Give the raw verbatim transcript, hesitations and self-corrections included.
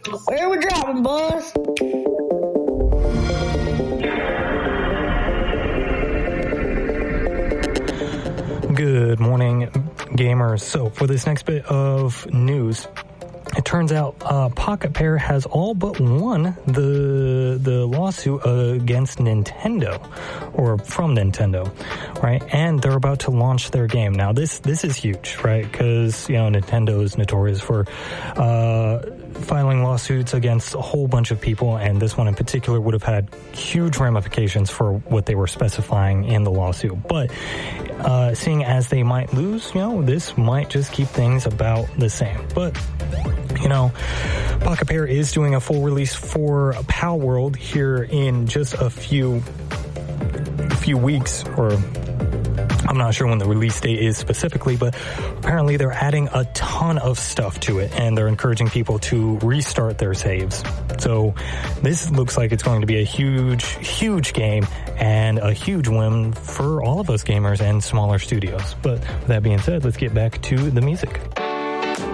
Where we dropping, boss? Good morning, gamers. So for this next bit of news, it turns out uh, Pocket Pair has all but won the the lawsuit against Nintendo, or from Nintendo, right? And they're about to launch their game. Now, this this is huge, right? Because, you know, Nintendo is notorious for uh, filing lawsuits against a whole bunch of people, and this one in particular would have had huge ramifications for what they were specifying in the lawsuit. But uh, seeing as they might lose, you know, this might just keep things about the same. But you know, Pocket Pair is doing a full release for Pal World here in just a few, a few weeks, or I'm not sure when the release date is specifically, but apparently they're adding a ton of stuff to it, and they're encouraging people to restart their saves. So this looks like it's going to be a huge, huge game and a huge win for all of us gamers and smaller studios. But with that being said, let's get back to the music.